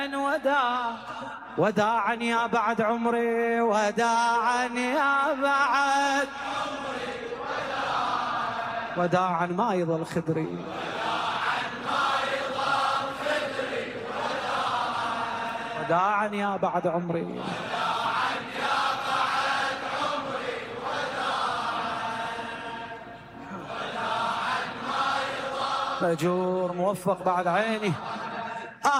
وداعا يا بعد عمري، وداعا يا بعد عمري، وداعا ما يظل خدري، وداعا يا بعد عمري، مأجور موفق بعد عيني.